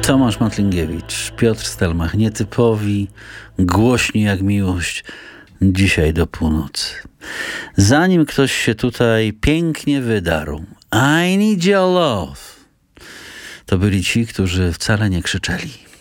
Tomasz Matlingiewicz, Piotr Stelmach, nietypowi, głośni jak miłość, dzisiaj do północy. Zanim ktoś się tutaj pięknie wydarł, I need your love, to byli ci, którzy wcale nie krzyczeli.